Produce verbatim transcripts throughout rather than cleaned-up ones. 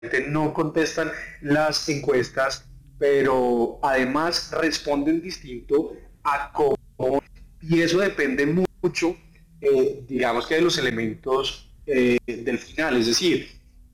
no contestan las encuestas, pero además responden distinto a cómo, y eso depende mucho, eh, digamos que de los elementos eh, del final, es decir,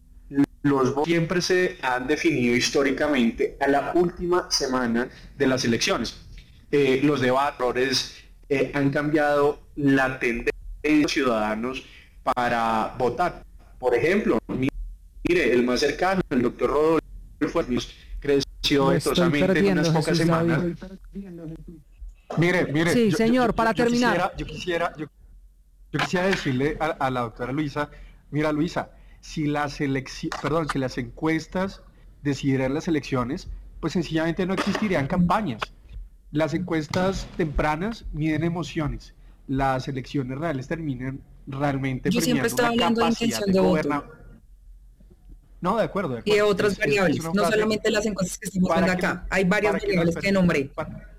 los votos siempre se han definido históricamente a la última semana de las elecciones. Eh, los debates eh, han cambiado la tendencia de los ciudadanos para votar. Por ejemplo, mire, el más cercano, el doctor Rodolfo, creció exitosamente en unas pocas Jesús semanas. David. Mire, mire. Sí, yo, señor, yo, yo, para yo terminar. Quisiera, yo quisiera, yo, yo quisiera decirle a, a la doctora Luisa, mira Luisa, si las elecciones, perdón, si las encuestas decidieran las elecciones, pues sencillamente no existirían campañas. Las encuestas tempranas miden emociones. Las elecciones reales terminan realmente Yo siempre premiando estaba una hablando de capacidad intención de de gobernar. voto No, de acuerdo, de y de acuerdo. otras Es- es- es variables, una no frase solamente las encuestas que estamos para viendo que acá. nos- Hay varias para que nos variables que permita- nombré. para-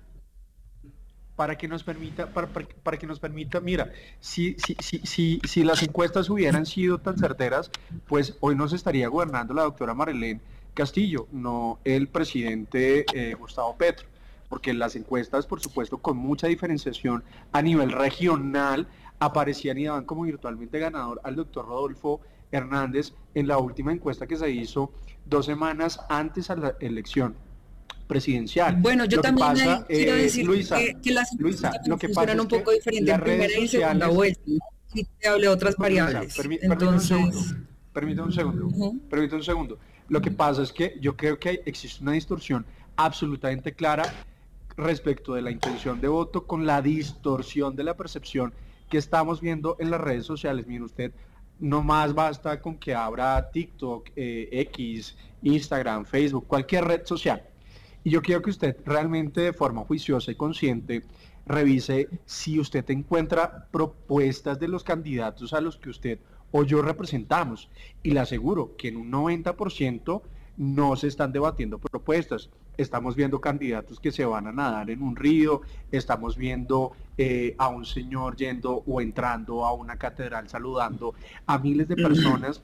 para que nos permita, para, para- para que nos permita, mira, si, si, si, si, si las encuestas hubieran sido tan certeras, pues hoy nos estaría gobernando la doctora Marlene Castillo, no el presidente eh, Gustavo Petro, porque las encuestas, por supuesto, con mucha diferenciación a nivel regional, aparecían y daban como virtualmente ganador al doctor Rodolfo Hernández en la última encuesta que se hizo dos semanas antes a la elección presidencial. Bueno, yo Lo que también pasa, ahí quiero eh, decir Luisa, que, que las encuestas Luisa, también lo que pasa funcionan es un que poco diferente las en primera redes y segunda sociales- vuelta, ¿no? Y te hablé de otras variables. Luisa, permí- Entonces, permítame un segundo, permítame un segundo, Ujú. permítame un segundo. Lo que pasa es que yo creo que hay- existe una distorsión absolutamente clara respecto de la intención de voto con la distorsión de la percepción que estamos viendo en las redes sociales. Mire usted, no más basta con que abra TikTok, eh, X, Instagram, Facebook, cualquier red social. Y yo quiero que usted realmente de forma juiciosa y consciente revise si usted encuentra propuestas de los candidatos a los que usted o yo representamos. Y le aseguro que en un noventa por ciento no se están debatiendo propuestas. Estamos viendo candidatos que se van a nadar en un río, estamos viendo eh, a un señor yendo o entrando a una catedral saludando a miles de personas,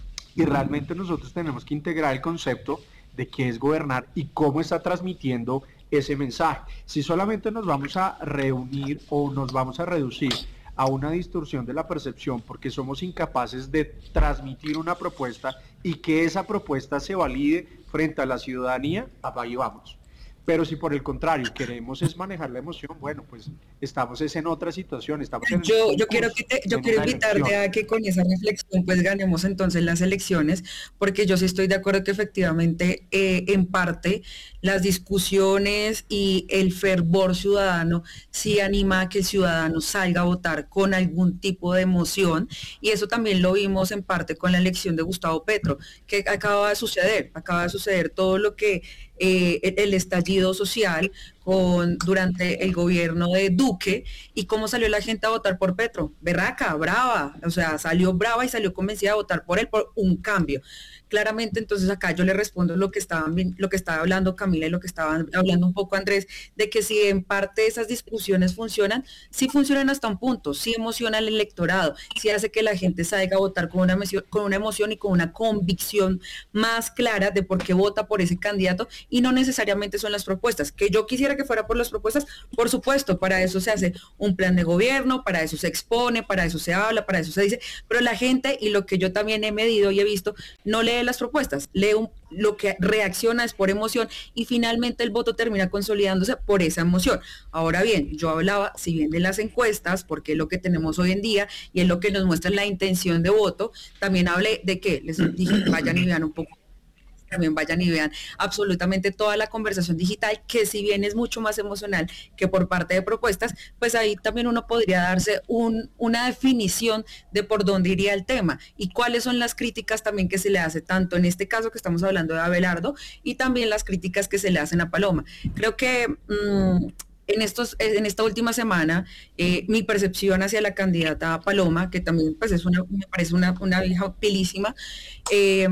y realmente nosotros tenemos que integrar el concepto de qué es gobernar y cómo está transmitiendo ese mensaje. Si solamente nos vamos a reunir o nos vamos a reducir a una distorsión de la percepción porque somos incapaces de transmitir una propuesta y que esa propuesta se valide frente a la ciudadanía, ahí vamos. Pero si por el contrario queremos es manejar la emoción, bueno, pues estamos es en otra situación, estamos en Yo, un yo quiero concurso, que te- yo en quiero una invitarte elección. a que con esa reflexión pues ganemos entonces las elecciones, porque yo sí estoy de acuerdo que efectivamente eh, en parte las discusiones y el fervor ciudadano sí anima a que el ciudadano salga a votar con algún tipo de emoción, y eso también lo vimos en parte con la elección de Gustavo Petro, que acaba de suceder, acaba de suceder todo lo que eh, el, el estallido social con, durante el gobierno de Duque, y cómo salió la gente a votar por Petro, berraca, brava, o sea, salió brava y salió convencida a votar por él, por un cambio. Claramente, entonces acá yo le respondo lo que estaban, lo que estaba hablando Camila y lo que estaban hablando un poco Andrés, de que si en parte esas discusiones funcionan, sí funcionan hasta un punto, sí emociona al electorado, sí hace que la gente salga a votar con una emoción, con una emoción y con una convicción más clara de por qué vota por ese candidato, y no necesariamente son las propuestas. Que yo quisiera que fuera por las propuestas, por supuesto, para eso se hace un plan de gobierno, para eso se expone, para eso se habla, para eso se dice, pero la gente, y lo que yo también he medido y he visto, no lee las propuestas, lee un, lo que reacciona es por emoción, y finalmente el voto termina consolidándose por esa emoción. Ahora bien, yo hablaba, si bien de las encuestas, porque es lo que tenemos hoy en día y es lo que nos muestra la intención de voto, también hablé de que les dije, vayan y vean un poco, también vayan y vean absolutamente toda la conversación digital, que si bien es mucho más emocional que por parte de propuestas, pues ahí también uno podría darse un, una definición de por dónde iría el tema y cuáles son las críticas también que se le hace, tanto en este caso que estamos hablando de Abelardo, y también las críticas que se le hacen a Paloma. Creo que mmm, en, estos, en esta última semana, eh, mi percepción hacia la candidata Paloma, que también pues es una, me parece una, una vieja pilísima, eh,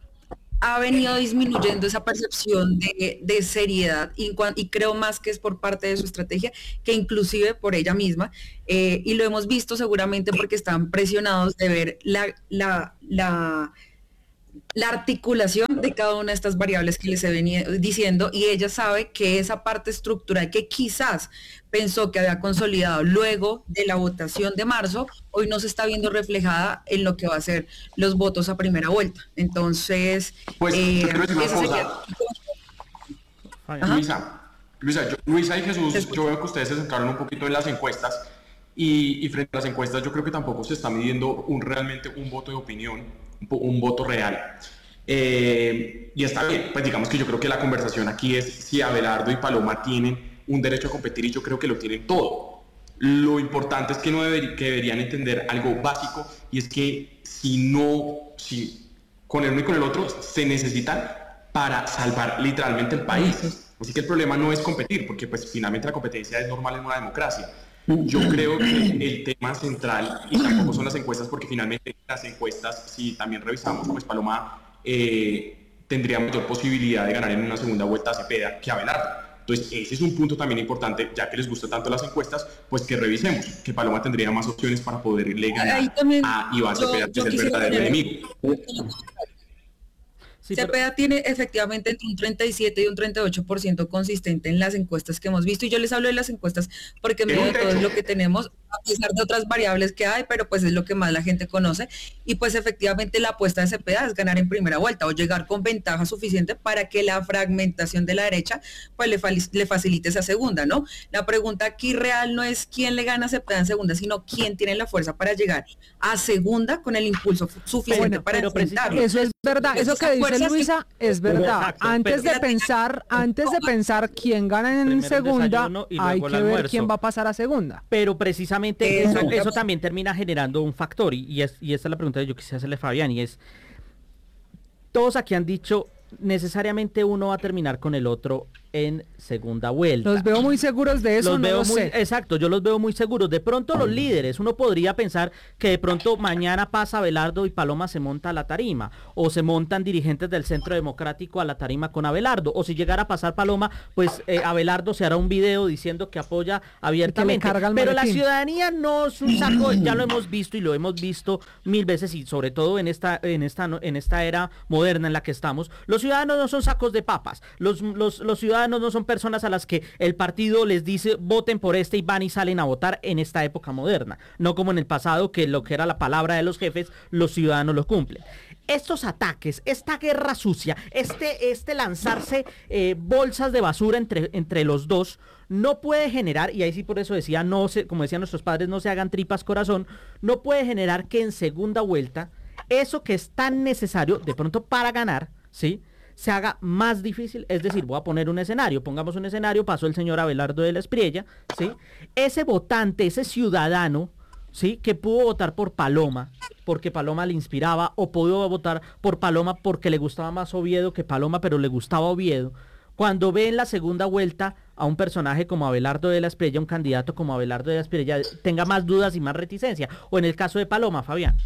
ha venido disminuyendo esa percepción de, de seriedad, y, y creo más que es por parte de su estrategia que inclusive por ella misma, eh, y lo hemos visto seguramente porque están presionados de ver la, la, la la articulación de cada una de estas variables que les he venido diciendo, y ella sabe que esa parte estructural que quizás pensó que había consolidado luego de la votación de marzo, hoy no se está viendo reflejada en lo que va a ser los votos a primera vuelta. Entonces, pues, eh, yo quiero decir una esa cosa. sería... Luisa, Luisa, yo, Luisa y Jesús, yo veo que ustedes se centraron un poquito en las encuestas y, y frente a las encuestas yo creo que tampoco se está midiendo un, realmente un voto de opinión, un, un voto real. Eh, y está bien, pues digamos que yo creo que la conversación aquí es si Abelardo y Paloma tienen un derecho a competir, y yo creo que lo tienen todo. Lo importante es que, no deber, que deberían entender algo básico, y es que si no, si con el uno y con el otro se necesitan para salvar literalmente el país. Así que el problema no es competir, porque pues finalmente la competencia es normal en una democracia. Yo creo que el tema central, y tampoco son las encuestas, porque finalmente las encuestas, si también revisamos, pues Paloma eh, tendría mayor posibilidad de ganar en una segunda vuelta a Cepeda que Abelardo. Entonces ese es un punto también importante, ya que les gustan tanto las encuestas, pues que revisemos, que Paloma tendría más opciones para poderle ganar a Iván Cepeda, que es el verdadero enemigo. Sí, Cepeda pero... tiene efectivamente entre un treinta y siete y un treinta y ocho por ciento consistente en las encuestas que hemos visto, y yo les hablo de las encuestas porque en medio de todo es lo que tenemos, a pesar de otras variables que hay, pero pues es lo que más la gente conoce, y pues efectivamente la apuesta de Cepeda es ganar en primera vuelta o llegar con ventaja suficiente para que la fragmentación de la derecha pues le, le facilite esa segunda, ¿no? La pregunta aquí real no es quién le gana a Cepeda en segunda, sino quién tiene la fuerza para llegar a segunda con el impulso suficiente bueno, para enfrentarlo. Eso es verdad, eso que dice Luisa es verdad. Exacto, antes de pensar, antes de pensar quién gana en segunda, hay que ver quién va a pasar a segunda. Pero precisamente eso, eso también termina generando un factor, y, y, es, y esta es la pregunta que yo quisiera hacerle a Fabián, y es, todos aquí han dicho, necesariamente uno va a terminar con el otro en segunda vuelta. Los veo muy seguros de eso, los no veo lo muy, sé. Exacto, yo los veo muy seguros. De pronto los líderes, uno podría pensar que de pronto mañana pasa Abelardo y Paloma se monta a la tarima, o se montan dirigentes del Centro Democrático a la tarima con Abelardo, o si llegara a pasar Paloma, pues eh, Abelardo se hará un video diciendo que apoya abiertamente. Que Pero la ciudadanía no es un saco, ya lo hemos visto y lo hemos visto mil veces, y sobre todo en esta, en esta, en esta era moderna en la que estamos, los ciudadanos no son sacos de papas, los, los, los ciudadanos no son personas a las que el partido les dice voten por este y van y salen a votar en esta época moderna, no como en el pasado, que lo que era la palabra de los jefes, los ciudadanos lo cumplen. Estos ataques, esta guerra sucia, este, este lanzarse eh, bolsas de basura entre, entre los dos, no puede generar, y ahí sí por eso decía, no se, como decían nuestros padres, no se hagan tripas corazón, no puede generar que en segunda vuelta, eso que es tan necesario, de pronto para ganar, ¿sí?, se haga más difícil. Es decir, voy a poner un escenario, pongamos un escenario, pasó el señor Abelardo de la Espriella, ¿sí? Ese votante, ese ciudadano, ¿sí?, que pudo votar por Paloma, porque Paloma le inspiraba, o pudo votar por Paloma porque le gustaba más Oviedo que Paloma, pero le gustaba Oviedo, cuando ve en la segunda vuelta a un personaje como Abelardo de la Espriella, un candidato como Abelardo de la Espriella, tenga más dudas y más reticencia, o en el caso de Paloma, Fabián.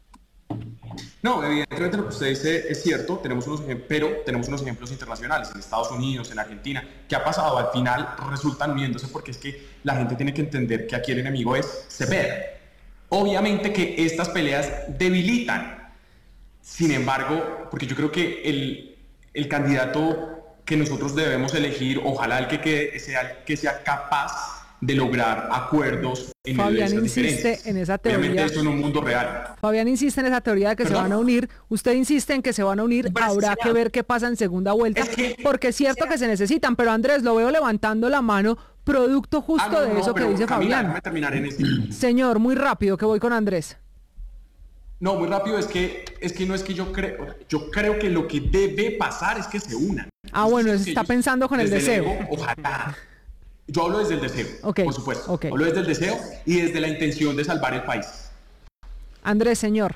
No, evidentemente lo que usted dice es cierto, tenemos unos ejemplos, pero tenemos unos ejemplos internacionales, en Estados Unidos, en Argentina, que ha pasado, al final resultan uniéndose, porque es que la gente tiene que entender que aquí el enemigo es Cepeda. Obviamente que estas peleas debilitan, sin embargo, porque yo creo que el, el candidato que nosotros debemos elegir, ojalá el que quede, sea el que sea capaz de lograr acuerdos en Fabián esas insiste diferencias. en esa teoría. Obviamente eso en un mundo real. Fabián insiste en esa teoría de que ¿Perdón? se van a unir. Usted insiste en que se van a unir. Pero habrá que ver qué pasa en segunda vuelta, es que, porque es cierto que se necesitan, pero Andrés, lo veo levantando la mano, producto justo ah, no, de eso no, que dice Camila, Fabián. Terminar en este. Señor, muy rápido, que voy con Andrés. No, muy rápido, es que es que no es que yo creo, yo creo que lo que debe pasar es que se unan. Ah, bueno, es está pensando con el deseo. El ego, ojalá. Yo hablo desde el deseo, okay, por supuesto. Okay. Hablo desde el deseo y desde la intención de salvar el país. Andrés, señor.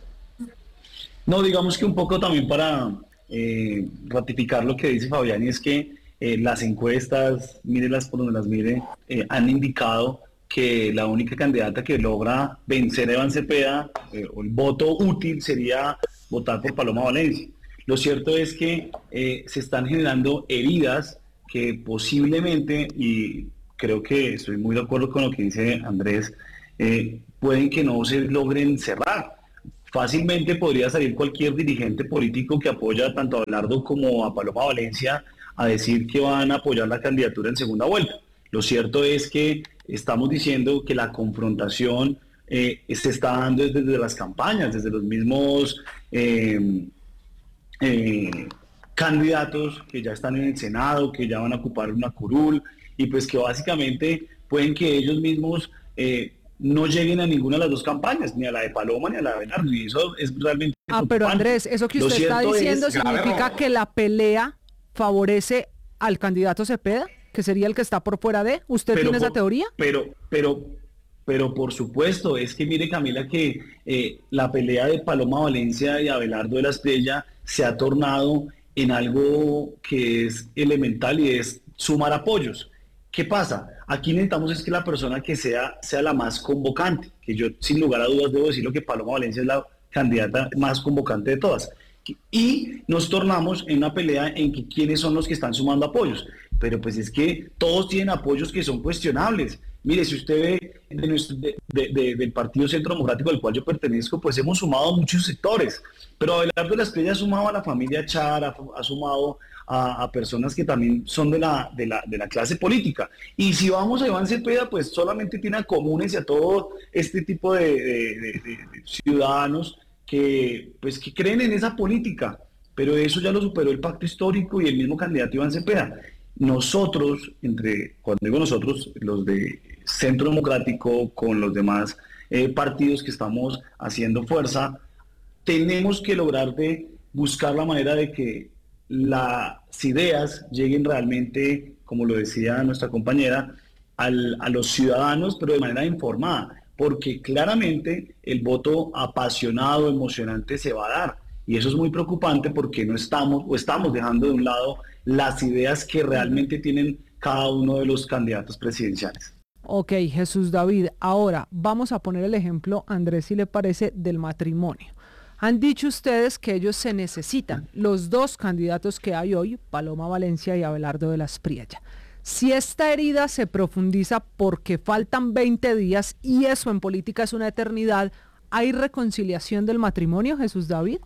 No, digamos que un poco también para eh, ratificar lo que dice Fabián, y es que eh, las encuestas, mírelas por donde las mire, eh, han indicado que la única candidata que logra vencer a Iván Cepeda, eh, o el voto útil, sería votar por Paloma Valencia. Lo cierto es que eh, se están generando heridas que posiblemente, y creo que estoy muy de acuerdo con lo que dice Andrés, eh, pueden que no se logren cerrar. fácilmente podría salir cualquier dirigente político que apoya tanto a Abelardo como a Paloma Valencia a decir que van a apoyar la candidatura en segunda vuelta. Lo cierto es que estamos diciendo que la confrontación eh, se está dando desde las campañas, desde los mismos eh, eh, candidatos que ya están en el Senado, que ya van a ocupar una curul, y pues que básicamente pueden que ellos mismos eh, no lleguen a ninguna de las dos campañas, ni a la de Paloma ni a la de Abelardo, y eso es realmente Ah, pero Andrés, eso que usted está diciendo significa que la pelea favorece al candidato Cepeda, que sería el que está por fuera de. ¿Usted pero tiene por, esa teoría? Pero, pero, pero por supuesto, es que mire, Camila, que eh, la pelea de Paloma Valencia y Abelardo de la Estrella se ha tornado en algo que es elemental y es sumar apoyos. ¿Qué pasa? Aquí necesitamos es que la persona que sea, sea la más convocante, que yo sin lugar a dudas debo decirlo que Paloma Valencia es la candidata más convocante de todas. Y nos tornamos en una pelea en que quiénes son los que están sumando apoyos. Pero pues es que todos tienen apoyos que son cuestionables. Mire, si usted ve de nuestro, de, de, de, del Partido Centro Democrático al cual yo pertenezco, pues hemos sumado muchos sectores. Pero Abelardo de la Estrella ha sumado a la familia Char, ha, ha sumado a, a personas que también son de la, de, la, de la clase política. Y si vamos a Iván Cepeda, pues solamente tiene a comunes y a todo este tipo de, de, de, de, de ciudadanos que, pues, que creen en esa política. Pero eso ya lo superó el pacto histórico y el mismo candidato Iván Cepeda. Nosotros, entre, cuando digo nosotros, los de Centro Democrático con los demás eh, partidos que estamos haciendo fuerza, tenemos que lograr de buscar la manera de que las ideas lleguen realmente, como lo decía nuestra compañera, al, a los ciudadanos, pero de manera informada, porque claramente el voto apasionado, emocionante se va a dar. Y eso es muy preocupante porque no estamos o estamos dejando de un lado las ideas que realmente tienen cada uno de los candidatos presidenciales. Ok, Jesús David, ahora vamos a poner el ejemplo, Andrés, si le parece, del matrimonio. Han dicho ustedes que ellos se necesitan, los dos candidatos que hay hoy, Paloma Valencia y Abelardo de la Espriella. Si esta herida se profundiza porque faltan veinte días y eso en política es una eternidad, ¿hay reconciliación del matrimonio, Jesús David?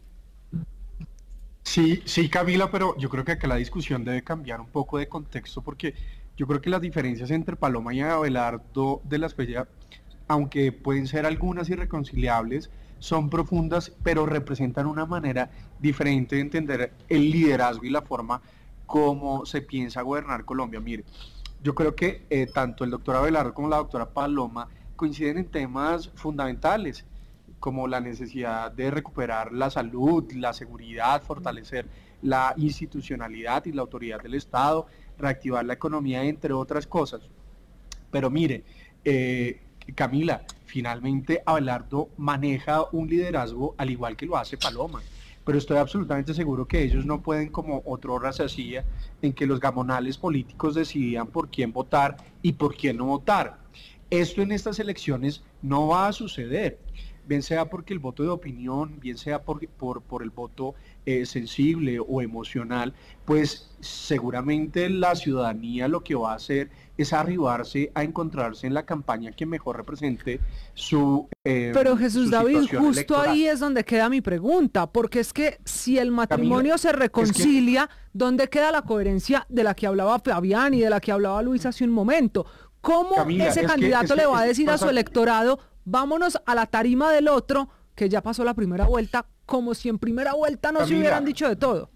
Sí, sí, Camila, pero yo creo que acá la discusión debe cambiar un poco de contexto porque yo creo que las diferencias entre Paloma y Abelardo de la Espriella, aunque pueden ser algunas irreconciliables, son profundas, pero representan una manera diferente de entender el liderazgo y la forma como se piensa gobernar Colombia. Mire, yo creo que eh, tanto el doctor Abelardo como la doctora Paloma coinciden en temas fundamentales, como la necesidad de recuperar la salud, la seguridad, fortalecer la institucionalidad y la autoridad del Estado, reactivar la economía, entre otras cosas. Pero mire, eh, Camila, finalmente Abelardo maneja un liderazgo al igual que lo hace Paloma, pero estoy absolutamente seguro que ellos no pueden, como otrora se hacía, en que los gamonales políticos decidían por quién votar y por quién no votar. Esto en estas elecciones no va a suceder, bien sea porque el voto de opinión, bien sea por, por, por el voto eh, sensible o emocional, pues seguramente la ciudadanía lo que va a hacer es arribarse a encontrarse en la campaña que mejor represente su eh, Pero Jesús su David, justo electoral. ahí es donde queda mi pregunta, porque es que si el matrimonio Camila, se reconcilia, es que... ¿dónde queda la coherencia de la que hablaba Fabián y de la que hablaba Luis hace un momento? ¿Cómo Camila, ese es que- candidato es que- le va a es que decir a pasa- su electorado, vámonos a la tarima del otro, que ya pasó la primera vuelta, como si en primera vuelta no se Camila. hubieran dicho de todo?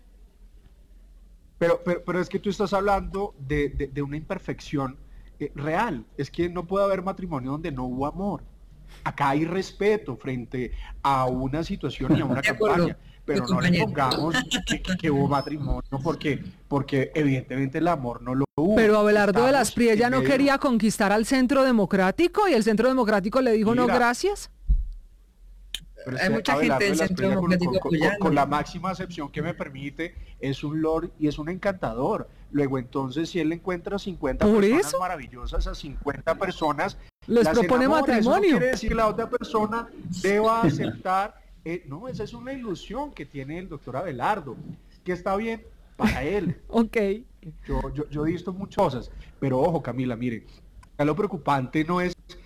Pero, pero, pero es que tú estás hablando de, de, de una imperfección eh, real. Es que no puede haber matrimonio donde no hubo amor. Acá hay respeto frente a una situación y a una De acuerdo, campaña. Pero mi no le compañero. pongamos que, que- que hubo matrimonio porque, porque evidentemente el amor no lo hubo. Pero Abelardo de la Estamos Espriella en no medio- quería conquistar al Centro Democrático y el Centro Democrático le dijo no Mira. gracias. Pero es Hay que mucha Abelardo gente del de la Centro Espriella, con- Democrático con, con- con- apoyando. con la máxima acepción que me permite, es un lord y es un encantador. Luego entonces, si él encuentra cincuenta ¿Por personas eso? maravillosas, a cincuenta personas Les las propone enamora. Eso no matrimonio. quiere decir que la otra persona deba aceptar. eh, no, esa es una ilusión que tiene el doctor Abelardo, que está bien para él. Ok. Yo, yo, yo he visto muchas cosas, pero ojo, Camila, mire, acá lo preocupante no es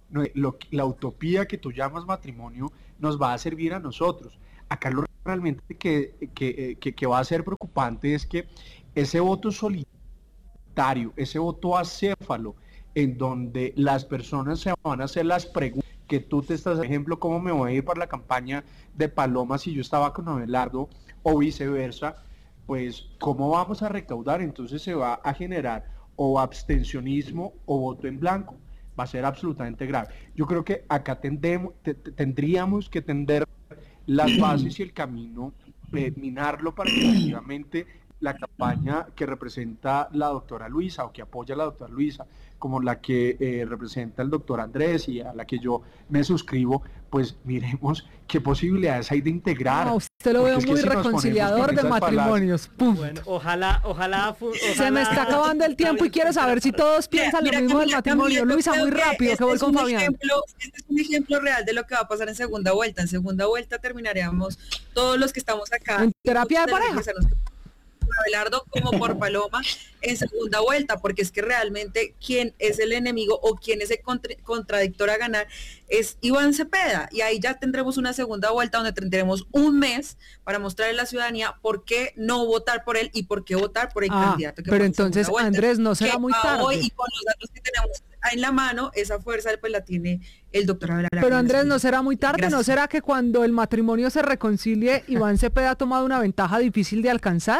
no, lo, la utopía que tú llamas matrimonio nos va a servir a nosotros. Acá lo realmente que, que, que, que va a ser preocupante es que ese voto solitario, ese voto acéfalo, en donde las personas se van a hacer las preguntas que tú te estás, por ejemplo, ¿cómo me voy a ir para la campaña de Paloma si yo estaba con Abelardo o viceversa? Pues, ¿cómo vamos a recaudar? Entonces se va a generar o abstencionismo o voto en blanco. Va a ser absolutamente grave. Yo creo que acá tendemos, te, tendríamos que tender las bases y el camino, eh, minarlo para que efectivamente la campaña que representa la doctora Luisa o que apoya a la doctora Luisa, como la que eh, representa el doctor Andrés y a la que yo me suscribo, pues miremos qué posibilidades hay de integrar. No, usted lo veo muy si reconciliador de matrimonios. Bueno, ojalá, ojalá, ojalá. Se me está acabando el tiempo y quiero saber si todos piensan mira, lo mismo del matrimonio. Camila, Luisa, muy rápido, que, que voy con Fabián. Ejemplo, este es un ejemplo real de lo que va a pasar en segunda vuelta. En segunda vuelta terminaríamos todos los que estamos acá. En terapia de pareja. Abelardo como por Paloma en segunda vuelta, porque es que realmente quien es el enemigo o quien es el contra contradictor a ganar es Iván Cepeda, y ahí ya tendremos una segunda vuelta donde tendremos un mes para mostrarle a la ciudadanía por qué no votar por él y por qué votar por el ah, candidato que pero entonces vuelta, Andrés, no será muy tarde. Hoy y con los datos que tenemos en la mano, esa fuerza pues la tiene el doctor Abelardo. Pero Andrés, ¿no será muy tarde? Gracias. ¿No será que cuando el matrimonio se reconcilie, Iván Cepeda ha tomado una ventaja difícil de alcanzar?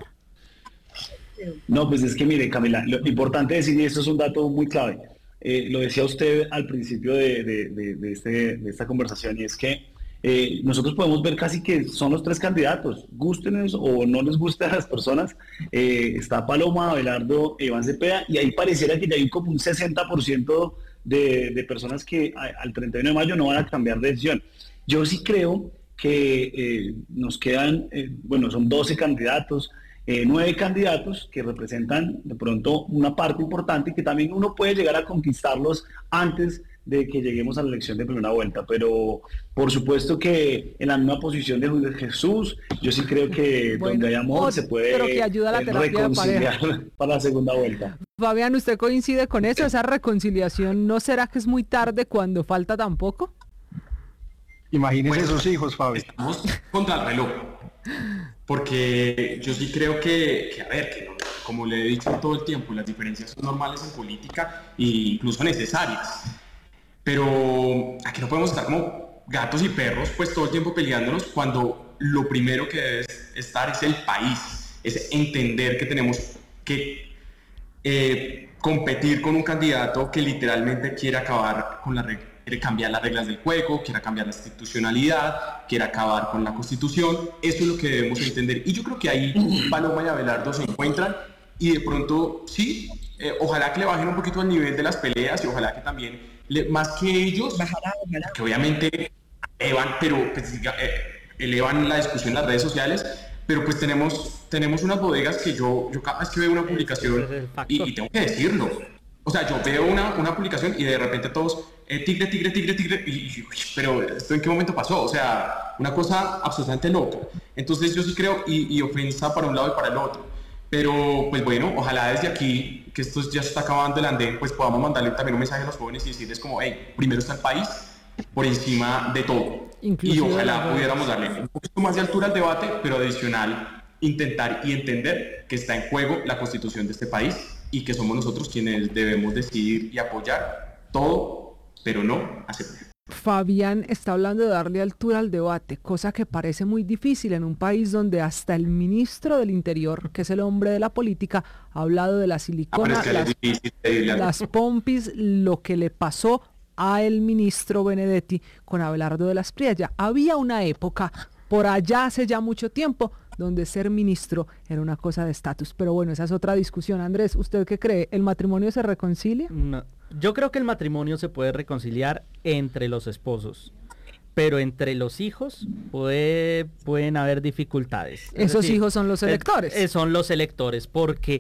No, pues es que mire, Camila, lo importante decir, y esto es un dato muy clave, eh, lo decía usted al principio de, de, de, de, este, de esta conversación, y es que eh, nosotros podemos ver casi que son los tres candidatos, gústenes o no les guste a las personas, eh, está Paloma, Abelardo e Iván Cepeda, y ahí pareciera que ya hay como un sesenta por ciento de, de personas que a, al treinta y uno de mayo no van a cambiar de decisión. Yo sí creo que eh, nos quedan, eh, bueno, son doce candidatos, Eh, nueve candidatos que representan de pronto una parte importante y que también uno puede llegar a conquistarlos antes de que lleguemos a la elección de primera vuelta, pero por supuesto que en la misma posición de Jesús, yo sí creo que bueno, donde hay amor se puede pero que ayuda a la terapia reconciliar de para la segunda vuelta. Fabián, ¿usted coincide con eso? ¿Esa reconciliación no será que es muy tarde cuando falta tan poco? Imagínese pues, esos hijos, Fabi. Estamos contra el reloj. Porque yo sí creo que, que a ver, que no, como le he dicho todo el tiempo, las diferencias son normales en política e incluso necesarias. Pero aquí no podemos estar como gatos y perros, pues todo el tiempo peleándonos, cuando lo primero que debe estar es el país, es entender que tenemos que eh, competir con un candidato que literalmente quiere acabar con la regla. Quiere cambiar las reglas del juego, quiere cambiar la institucionalidad, quiere acabar con la Constitución. Eso es lo que debemos entender. Y yo creo que ahí Paloma y Abelardo se encuentran y de pronto, sí, eh, ojalá que le bajen un poquito el nivel de las peleas y ojalá que también, le, más que ellos, bajará, bajará. que obviamente elevan, pero, pues, eh, elevan la discusión en las redes sociales, pero pues tenemos, tenemos unas bodegas que yo, yo cada vez que veo una publicación, y, y tengo que decirlo, o sea, yo veo una, una publicación y de repente todos, eh, tigre, tigre, tigre, tigre, y, y, pero ¿esto en qué momento pasó? O sea, una cosa absolutamente loca. Entonces yo sí creo, y, y ofensa para un lado y para el otro. Pero, pues bueno, ojalá desde aquí, que esto ya se está acabando el andén, pues podamos mandarle también un mensaje a los jóvenes y decirles como, hey, primero está el país, por encima de todo. Inclusive y ojalá pudiéramos darle un poquito más de altura al debate, pero adicional, intentar y entender que está en juego la constitución de este país y que somos nosotros quienes debemos decidir y apoyar todo, pero no aceptar. Fabián está hablando de darle altura al debate, cosa que parece muy difícil en un país donde hasta el ministro del Interior, que es el hombre de la política, ha hablado de la silicona, ah, las, las pompis, lo que le pasó a el ministro Benedetti con Abelardo de las Prias. Había una época, por allá hace ya mucho tiempo, donde ser ministro era una cosa de estatus. Pero bueno, esa es otra discusión. Andrés, ¿usted qué cree? ¿El matrimonio se reconcilia? No. Yo creo que el matrimonio se puede reconciliar entre los esposos, pero entre los hijos puede, pueden haber dificultades. Esos decir, hijos son los electores. Es, son los electores, porque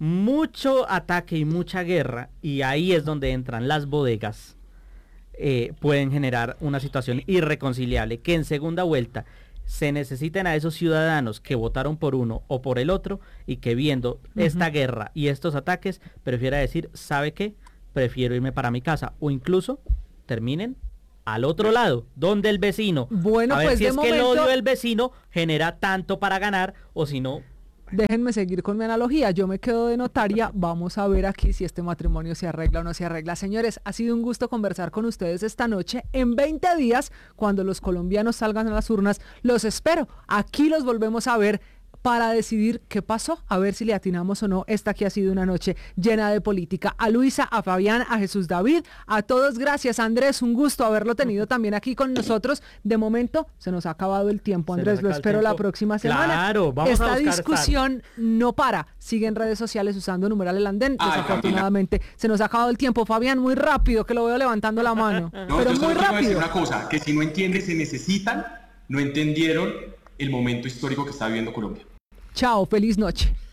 mucho ataque y mucha guerra, y ahí es donde entran las bodegas, eh, pueden generar una situación irreconciliable, que en segunda vuelta se necesiten a esos ciudadanos que votaron por uno o por el otro y que viendo uh-huh. esta guerra y estos ataques prefiera decir, ¿sabe qué? Prefiero irme para mi casa, o incluso terminen al otro lado, donde el vecino. Bueno, a ver pues si de es momento, que el odio del vecino genera tanto para ganar o si no. Déjenme seguir con mi analogía, yo me quedo de notaria, vamos a ver aquí si este matrimonio se arregla o no se arregla. Señores, ha sido un gusto conversar con ustedes esta noche. En veinte días, cuando los colombianos salgan a las urnas, los espero. Aquí los volvemos a ver para decidir qué pasó, a ver si le atinamos o no. Esta aquí ha sido una noche llena de política. A Luisa, a Fabián, a Jesús David, a todos gracias. Andrés, un gusto haberlo tenido también aquí con nosotros. De momento se nos ha acabado el tiempo, Andrés, lo espero la próxima semana. Claro, vamos Esta a buscar discusión estar. No para, sigue en redes sociales usando numeral el andén. Ay, desafortunadamente Camila, se nos ha acabado el tiempo. Fabián, muy rápido, que lo veo levantando la mano, no, pero yo muy solo quiero decir rápido. una cosa, que si no entienden, se necesitan, no entendieron el momento histórico que está viviendo Colombia. Chao, feliz noche.